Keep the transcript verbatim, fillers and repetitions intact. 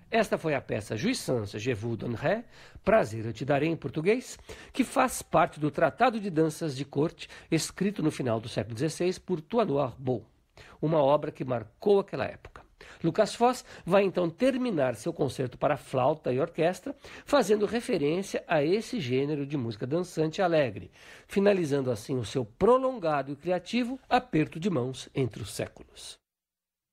Esta foi a peça Jouissance, Je vous donnerai, Prazer eu te darei em português, que faz parte do Tratado de Danças de Corte, escrito no final do século dezesseis por Toineau Arbeau, uma obra que marcou aquela época. Lucas Foss vai então terminar seu concerto para flauta e orquestra, fazendo referência a esse gênero de música dançante e alegre, finalizando assim o seu prolongado e criativo aperto de mãos entre os séculos.